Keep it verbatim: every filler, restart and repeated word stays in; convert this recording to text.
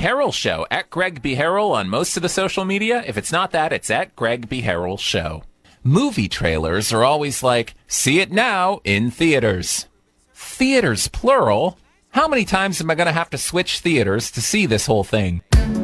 Harrell Show, at Greg B. Harrell on most of the social media. If it's not that, it's at Greg B. Harrell Show. Movie trailers are always like, see it now in theaters. Theaters, plural? How many times am I going to have to switch theaters to see this whole thing?